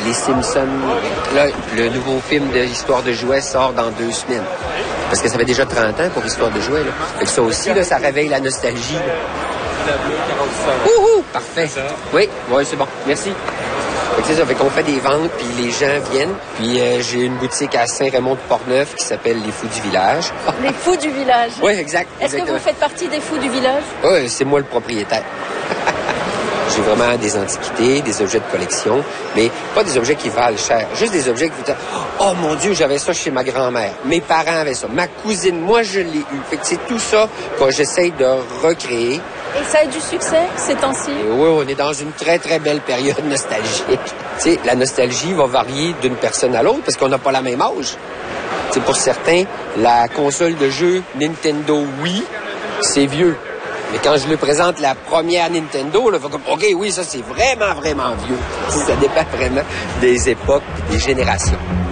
les Simpsons. Là, le nouveau film de Histoire de jouets sort dans 2 semaines. Parce que ça fait déjà 30 ans pour Histoire de jouets. Là. Fait que ça aussi, là, ça réveille la nostalgie. Là. Wouhou! Parfait. Oui, c'est bon. Merci. Fait que c'est ça, fait qu'on fait des ventes, puis les gens viennent. Puis j'ai une boutique à Saint-Raymond-de-Portneuf qui s'appelle Les Fous du Village. Les Fous du Village? Oui, exact. Est-ce que vous faites partie des Fous du Village? Oui, c'est moi le propriétaire. J'ai vraiment des antiquités, des objets de collection, mais pas des objets qui valent cher. Juste des objets que vous dites, oh mon Dieu, j'avais ça chez ma grand-mère. Mes parents avaient ça. Ma cousine, moi, je l'ai eu. Fait que c'est tout ça que j'essaye de recréer. Et ça a du succès ces temps-ci? Oui, on est dans une très, très belle période nostalgique. Tu sais, la nostalgie va varier d'une personne à l'autre parce qu'on n'a pas la même âge. T'sais, pour certains, la console de jeu Nintendo Wii, c'est vieux. Mais quand je lui présente la première Nintendo, là, il faut comme, OK, oui, ça, c'est vraiment, vraiment vieux. Ça dépend vraiment des époques, des générations.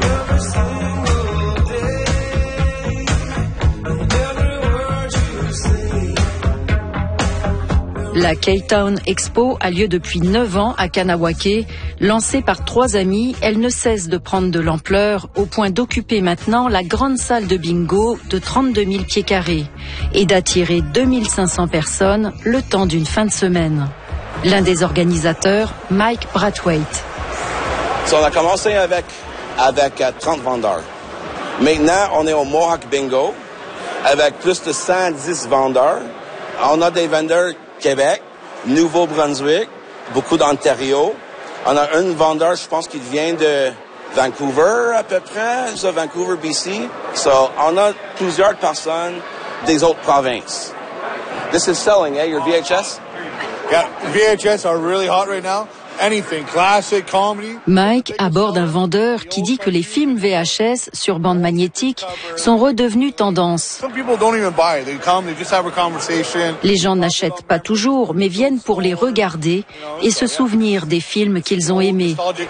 La K-Town Expo a lieu depuis 9 ans à Kanawake. Lancée par 3 amis, elle ne cesse de prendre de l'ampleur au point d'occuper maintenant la grande salle de bingo de 32 000 pieds carrés et d'attirer 2500 personnes le temps d'une fin de semaine. L'un des organisateurs, Mike Brathwaite. On a commencé avec 30 vendeurs. Maintenant, on est au Mohawk Bingo avec plus de 110 vendeurs. On a des vendeurs Québec, Nouveau-Brunswick, beaucoup d'Ontario. On a un vendeur, je pense, qui vient de Vancouver à peu près, ça, Vancouver, BC. So, on a plusieurs personnes des autres provinces. This is selling, your VHS? Yeah, VHS are really hot right now. Anything, classic, comedy. Mike aborde un vendeur qui dit que les films VHS sur bande magnétique sont redevenus tendance. Les gens n'achètent pas toujours, mais viennent pour les regarder et se souvenir des films qu'ils ont aimés.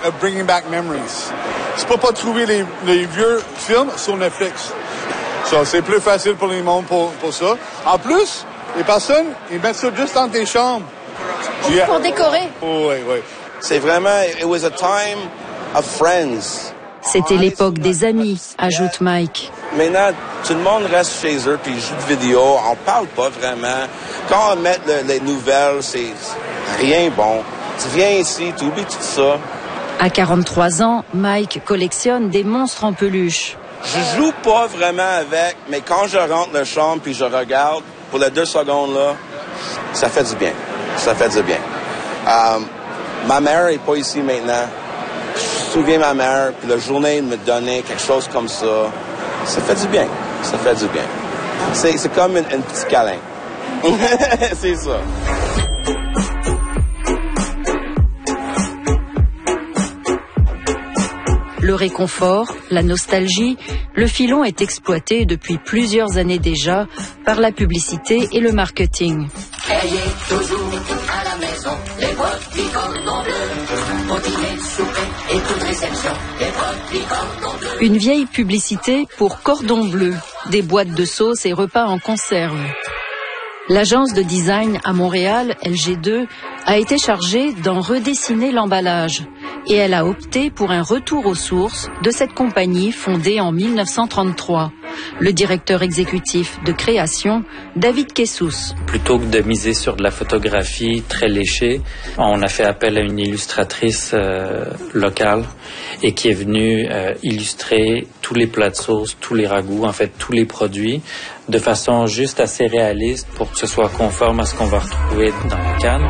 Tu peux pas trouver les vieux films sur Netflix. So, c'est plus facile pour les gens pour ça. En plus, les personnes, ils mettent ça juste dans tes chambres. Pour décorer. Oui. C'est vraiment, it was a time of friends. C'était l'époque des amis, ajoute Mike. Maintenant, tout le monde reste chez eux puis joue de vidéo. On parle pas vraiment. Quand on met les nouvelles, c'est rien bon. Tu viens ici, tu oublies tout ça. À 43 ans, Mike collectionne des monstres en peluche. Je joue pas vraiment avec, mais quand je rentre dans la chambre puis je regarde, pour les 2 secondes là, ça fait du bien. Ça fait du bien. Ma mère est pas ici maintenant. Je me souviens de ma mère, puis la journée, elle me donnait quelque chose comme ça. Ça fait du bien. Ça fait du bien. C'est comme un petit câlin. C'est ça. Le réconfort, la nostalgie, le filon est exploité depuis plusieurs années déjà par la publicité et le marketing. Ayez toujours à la maison les petits cordons bleus. Au dîner, souper et toute réception, les petits cordons bleus. Une vieille publicité pour cordon bleu, des boîtes de sauce et repas en conserve. L'agence de design à Montréal, LG2, a été chargée d'en redessiner l'emballage et elle a opté pour un retour aux sources de cette compagnie fondée en 1933. Le directeur exécutif de création, David Kessous. Plutôt que de miser sur de la photographie très léchée, on a fait appel à une illustratrice locale et qui est venue illustrer tous les plats de sauce, tous les ragoûts, en fait tous les produits, de façon juste assez réaliste pour que ce soit conforme à ce qu'on va retrouver dans la canne.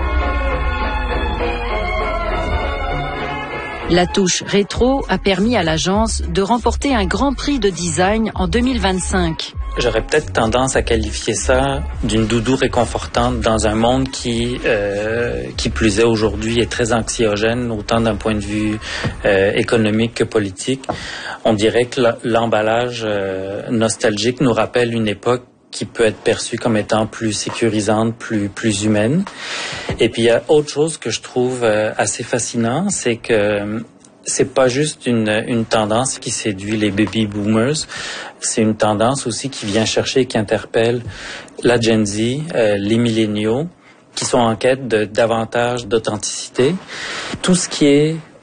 La touche rétro a permis à l'agence de remporter un grand prix de design en 2025. J'aurais peut-être tendance à qualifier ça d'une doudou réconfortante dans un monde qui plus est aujourd'hui est très anxiogène, autant d'un point de vue économique que politique. On dirait que l'emballage nostalgique nous rappelle une époque qui peut être perçue comme étant plus sécurisante, plus humaine. Et puis il y a autre chose que je trouve assez fascinant, c'est que c'est pas juste une tendance qui séduit les baby boomers, c'est une tendance aussi qui vient chercher et qui interpelle la Gen Z, les milléniaux, qui sont en quête de davantage d'authenticité. Tout ce qui est